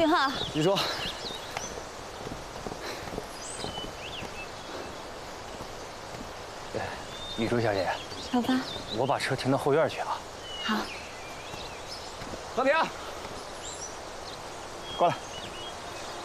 俊浩， 你说，雨珠小姐， 小发， 我把车停到后院去啊。 好。 和平，过来。